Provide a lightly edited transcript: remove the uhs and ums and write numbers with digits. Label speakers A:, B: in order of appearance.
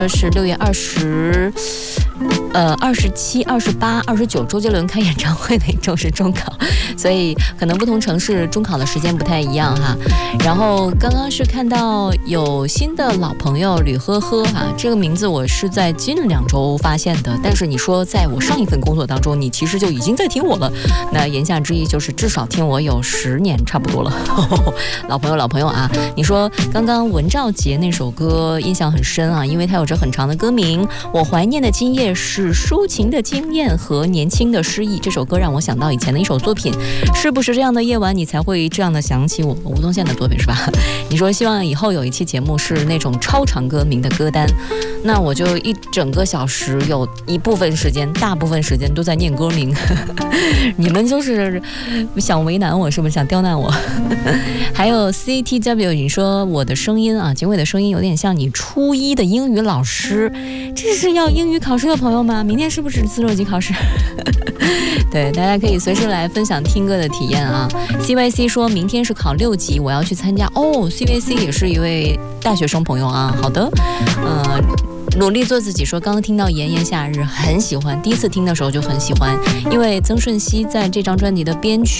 A: 是6月27、28、29，周杰伦开演唱会那一周是中考，所以可能不同城市中考的时间不太一样哈。然后刚刚是看到有新的老朋友吕呵呵哈，这个名字我是在近2周发现的，但是你说在我上一份工作当中，你其实就已经在听我了，那言下之意就是至少听我有10年差不多了。老朋友啊，你说刚刚文兆杰那首歌印象很深啊，因为它有着很长的歌名，我怀念的今夜是抒情的经验和年轻的诗意。这首歌让我想到以前的一首作品，是不是这样的夜晚你才会这样的想起我？吴宗宪的作品是吧？你说希望以后有一期节目是那种超长歌名的歌单，那我就1整个小时有一部分时间，大部分时间都在念歌名。你们就是想为难我，是不是想刁难我？还有 CTW， 你说我的声音啊，警伟的声音有点像你初1的英语老师，这是要英语考试的朋友吗？明天是不是自6级考试？对，大家可以随时来分享听歌的体验啊。CYC 说明天是考6级，我要去参加哦。CYC 也是一位大学生朋友啊。好的，努力做自己说刚刚听到炎炎夏日很喜欢，第一次听的时候就很喜欢，因为曾舜晞在这张专辑的编曲